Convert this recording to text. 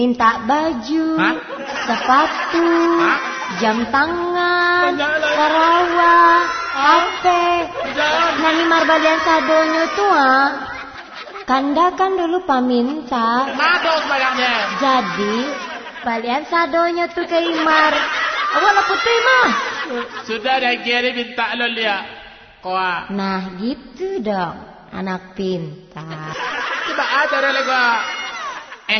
Minta baju, sepatu, jam tangan, Sarawak, HP. Nani marbalian sadonyo tuh Kanda kan dulu paminta. Mados bayangnya. Jadi balian sadonyo tuh ke Imar. Awak nak putih mah. Sudah dah kira minta lo lihat. Nah gitu dong, anak pintar. Coba ajar lagi.